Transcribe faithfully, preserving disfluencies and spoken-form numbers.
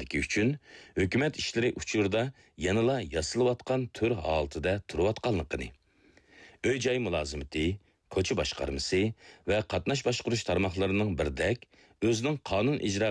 ekanligi uchun hukumat ishlari uchurda yanala yasilayotgan tur holatida turayotganligini, uy-joy mulozimati, ko'cha boshqarmasi va qatnash boshqarish tarmoqlarining birdek o'zining qonun ijro